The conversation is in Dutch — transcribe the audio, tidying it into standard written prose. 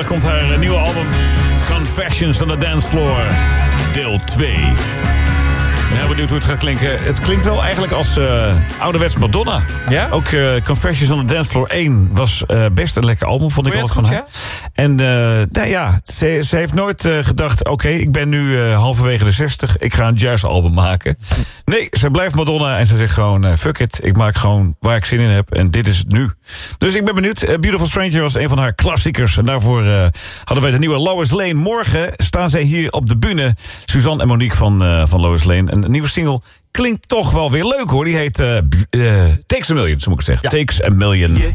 Daar komt haar nieuwe album Confessions on the Dance Floor, deel 2. Ik ben heel benieuwd hoe het gaat klinken. Het klinkt wel eigenlijk als ouderwets Madonna. Ja? Ook Confessions on the Dance Floor 1 was best een lekker album, vond ik altijd van haar. Ja? En nou ja, ze heeft nooit gedacht, oké, ik ben nu halverwege de 60, ik ga een jazzalbum maken. Nee, ze blijft Madonna en ze zegt gewoon, fuck it, ik maak gewoon waar ik zin in heb en dit is het nu. Dus ik ben benieuwd. Beautiful Stranger was een van haar klassiekers en daarvoor hadden wij de nieuwe Lois Lane. Morgen staan zij hier op de bühne, Suzanne en Monique van Lois Lane. Een nieuwe single klinkt toch wel weer leuk hoor. Die heet Takes a Million, zo moet ik zeggen. Ja. Takes a Million.